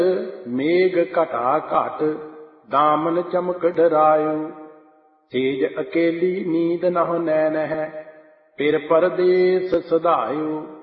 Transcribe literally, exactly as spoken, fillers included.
ਮੇਘ ਘਟਾ ਘਟ ਦਾਮਨ ਚਮਕ ਡਰਾਇਓ। ਤੇਜ ਅਕੇਲੀ ਨੀਂਦ ਨਹੁ ਨੈਣ ਹੈ, ਫਿਰ ਪਰਦੇਸ ਸਧਾਇਓ।